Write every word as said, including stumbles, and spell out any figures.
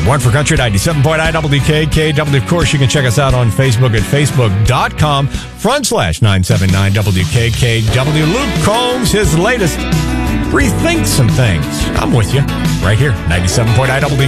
Born for Country, ninety-seven point nine W K K W. Of course, you can check us out on Facebook at facebook.com front slash 979 WKKW. Luke Combs, his latest Rethink Some Things. I'm with you right here, ninety-seven point nine W K K W.